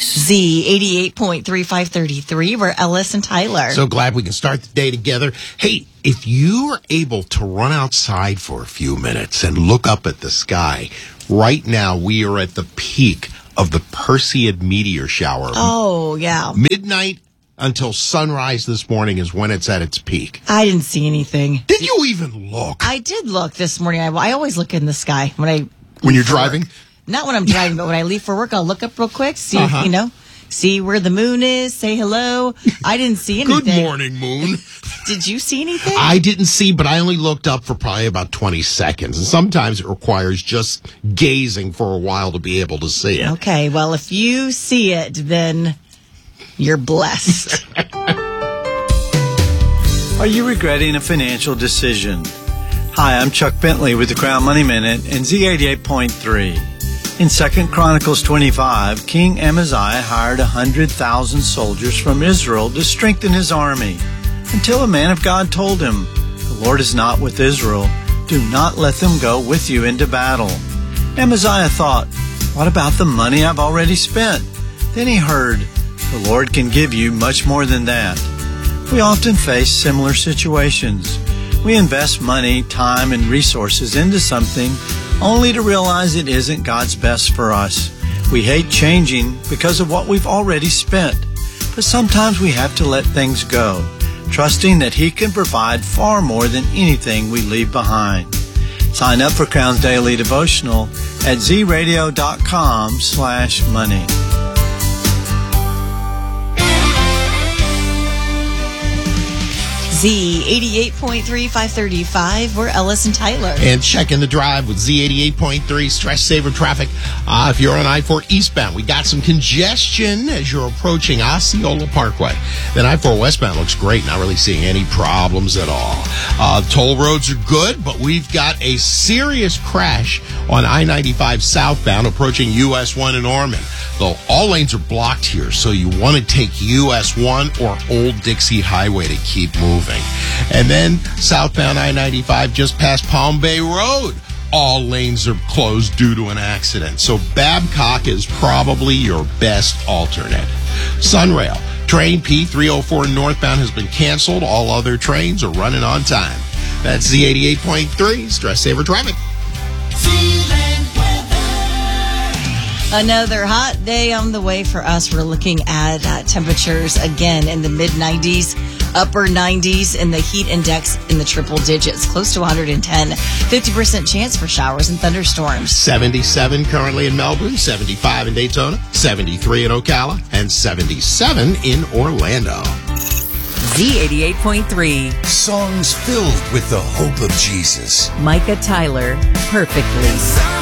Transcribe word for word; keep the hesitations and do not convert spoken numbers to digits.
Z eighty-eight point three, five thirty-three. We're Ellis and Tyler. So glad we can start the day together. Hey, if you are able to run outside for a few minutes and look up at the sky, right now we are at the peak of the Perseid meteor shower. Oh, yeah. Midnight until sunrise this morning is when it's at its peak. I didn't see anything. Did you even look? I did look this morning. I, I always look in the sky when I When you're driving? Work. Not when I'm driving, but when I leave for work, I'll look up real quick, see, uh-huh. you know, see where the moon is, say hello. I didn't see anything. Good morning, moon. Did you see anything? I didn't see, but I only looked up for probably about twenty seconds. And sometimes it requires just gazing for a while to be able to see it. Okay, well, if you see it, then you're blessed. Are you regretting a financial decision? Hi, I'm Chuck Bentley with the Crown Money Minute and Z eighty-eight point three. In Second Chronicles twenty-five, King Amaziah hired one hundred thousand soldiers from Israel to strengthen his army, until a man of God told him, "The Lord is not with Israel. Do not let them go with you into battle." Amaziah thought, "What about the money I've already spent?" Then he heard, "The Lord can give you much more than that." We often face similar situations. We invest money, time, and resources into something only to realize it isn't God's best for us. We hate changing because of what we've already spent. But sometimes we have to let things go, trusting that He can provide far more than anything we leave behind. Sign up for Crown's Daily Devotional at zradio.com slash money. Z eighty-eight point three, five thirty-five. We're Ellis and Tyler. And checking the drive with Z eighty-eight point three stress saver traffic. Uh, if you're on I four eastbound, we got some congestion as you're approaching Osceola Parkway. Then I four westbound looks great. Not really seeing any problems at all. Uh, toll roads are good, but we've got a serious crash on I ninety-five southbound approaching U S one in Ormond. Though all lanes are blocked here, so you want to take U S one or Old Dixie Highway to keep moving. And then southbound I ninety-five just past Palm Bay Road. All lanes are closed due to an accident. So Babcock is probably your best alternate. Sunrail, train P three oh four northbound has been canceled. All other trains are running on time. That's Z eighty-eight point three, Stress Saver Traffic. Another hot day on the way for us. We're looking at uh, temperatures again in the mid nineties, upper nineties, and the heat index in the triple digits, close to one hundred ten. fifty percent chance for showers and thunderstorms. seventy-seven currently in Melbourne, seventy-five in Daytona, seventy-three in Ocala, and seventy-seven in Orlando. Z eighty-eight point three. Songs filled with the hope of Jesus. Micah Tyler, Perfectly.